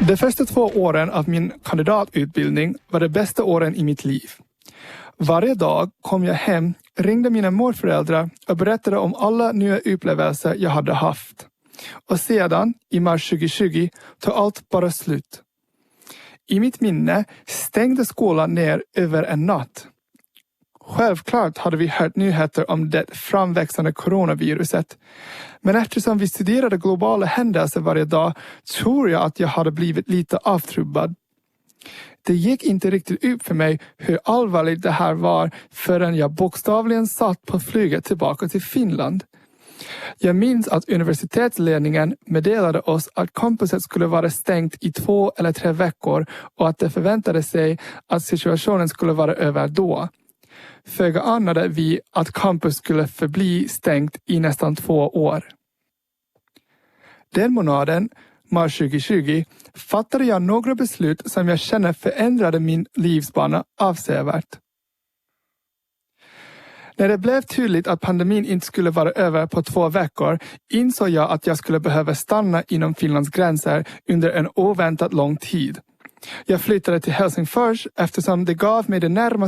De första 2 åren av min kandidatutbildning var de bästa åren i mitt liv. Varje dag kom jag hem, ringde mina morföräldrar och berättade om alla nya upplevelser jag hade haft. Och sedan, i mars 2020, tog allt bara slut. I mitt minne stängde skolan ner över en natt. Självklart hade vi hört nyheter om det framväxande coronaviruset. Men eftersom vi studerade globala händelser varje dag tror jag att jag hade blivit lite avtrubbad. Det gick inte riktigt upp för mig hur allvarligt det här var förrän jag bokstavligen satt på flyget tillbaka till Finland. Jag minns att universitetsledningen meddelade oss att campuset skulle vara stängt i 2 eller 3 veckor och att det förväntade sig att situationen skulle vara över då. Föga anade vi att campus skulle förbli stängt i nästan 2 år. Den månaden, mars 2020, fattade jag några beslut som jag känner förändrade min livsbana avsevärt. När det blev tydligt att pandemin inte skulle vara över på 2 veckor insåg jag att jag skulle behöva stanna inom Finlands gränser under en oväntat lång tid. Jag flyttade till Helsingfors eftersom det gav mig det närmaste